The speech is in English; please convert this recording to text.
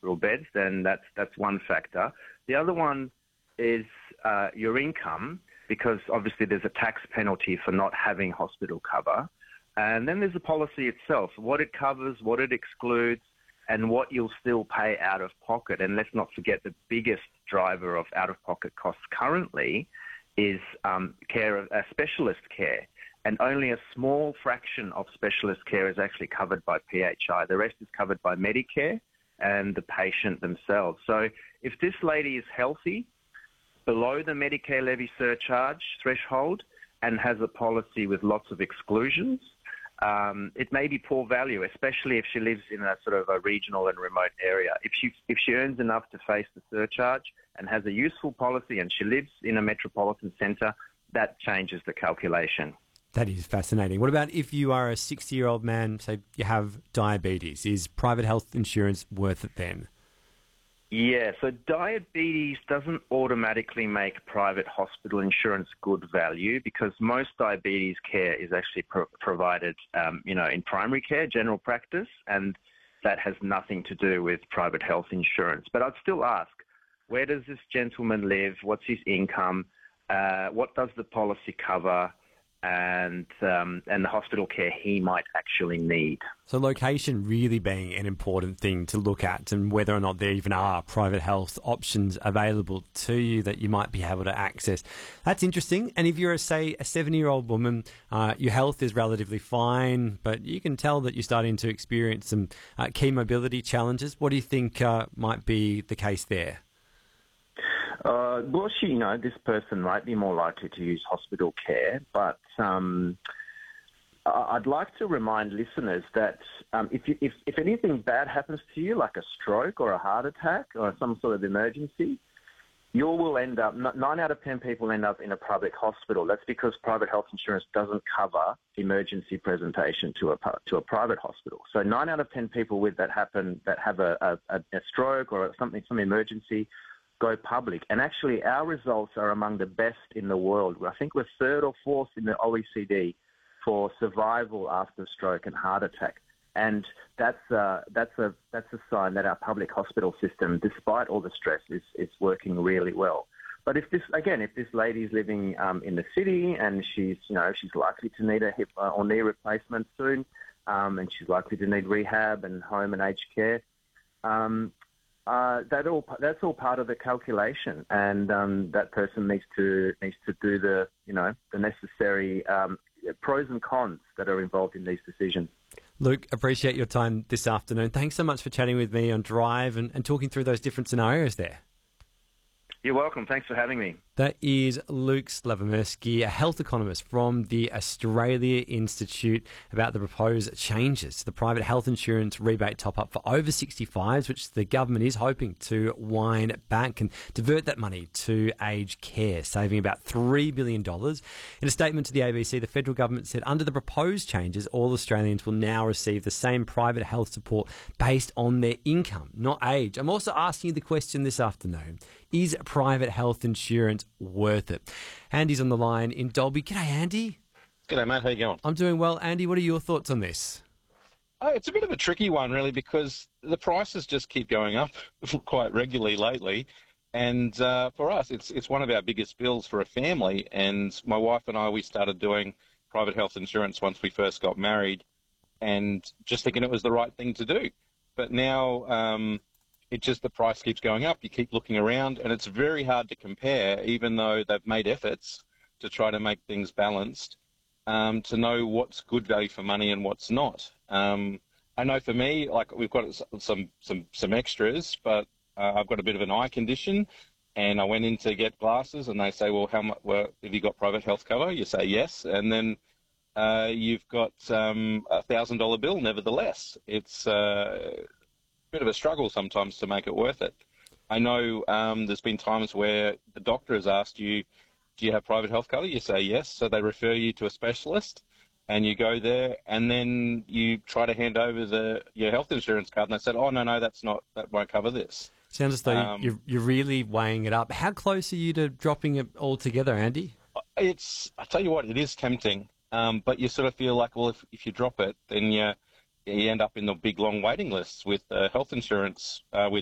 hospital beds, then that's one factor. The other one is your income, because obviously there's a tax penalty for not having hospital cover. And then there's the policy itself, what it covers, what it excludes, and what you'll still pay out of pocket. And let's not forget the biggest driver of out-of-pocket costs currently is specialist care. And only a small fraction of specialist care is actually covered by PHI. The rest is covered by Medicare and the patient themselves. So if this lady is healthy, below the Medicare levy surcharge threshold, and has a policy with lots of exclusions, it may be poor value, especially if she lives in a sort of a regional and remote area. If she earns enough to face the surcharge and has a useful policy and she lives in a metropolitan centre, that changes the calculation. That is fascinating. What about if you are a 60-year-old man, say you have diabetes? Is private health insurance worth it then? Yeah, so diabetes doesn't automatically make private hospital insurance good value, because most diabetes care is actually provided, in primary care, general practice, and that has nothing to do with private health insurance. But I'd still ask, where does this gentleman live? What's his income? What does the policy cover? And the hospital care he might actually need. So location really being an important thing to look at, and whether or not there even are private health options available to you that you might be able to access. That's interesting. And if you're, say, a 70-year-old woman, your health is relatively fine, but you can tell that you're starting to experience some key mobility challenges. What do you think might be the case there? Well, this person might be more likely to use hospital care, but I'd like to remind listeners that if anything bad happens to you, like a stroke or a heart attack or some sort of emergency, you will end up, 9 out of 10 people end up in a public hospital. That's because private health insurance doesn't cover emergency presentation to a private hospital. So 9 out of 10 people that have a stroke or some emergency go public. And actually, our results are among the best in the world. I think we're third or fourth in the OECD for survival after stroke and heart attack. And that's a sign that our public hospital system, despite all the stress, is working really well. But if this lady is living in the city and she's likely to need a hip or knee replacement soon, and she's likely to need rehab and home and aged care, that's all part of the calculation, and that person needs to do the necessary pros and cons that are involved in these decisions. Luke, appreciate your time this afternoon. Thanks so much for chatting with me on Drive and talking through those different scenarios there. You're welcome. Thanks for having me. That is Luke Slavomirsky, a health economist from the Australia Institute, about the proposed changes to the private health insurance rebate top-up for over 65s, which the government is hoping to wind back and divert that money to aged care, saving about $3 billion. In a statement to the ABC, the federal government said under the proposed changes, all Australians will now receive the same private health support based on their income, not age. I'm also asking you the question this afternoon: is private health insurance worth it? Andy's on the line in Dalby. G'day, Andy. G'day, mate. How you going? I'm doing well. Andy, what are your thoughts on this? It's a bit of a tricky one, really, because the prices just keep going up quite regularly lately. And for us, it's one of our biggest bills for a family. And my wife and I, we started doing private health insurance once we first got married, and just thinking it was the right thing to do. But now the price keeps going up. You keep looking around, and it's very hard to compare, even though they've made efforts to try to make things balanced, to know what's good value for money and what's not. I know for me, like, we've got some extras, but I've got a bit of an eye condition, and I went in to get glasses, and they say, well, have you got private health cover? You say yes, and then you've got $1,000 bill nevertheless. It's bit of a struggle sometimes to make it worth it. I know there's been times where the doctor has asked you, do you have private health cover? You say yes, so they refer you to a specialist, and you go there, and then you try to hand over your health insurance card, and they said, oh, no, that won't cover this. Sounds as though you're really weighing it up. How close are you to dropping it all together, Andy? I tell you what, it is tempting, but you sort of feel like, well, if you drop it, then you end up in the big long waiting lists with health insurance,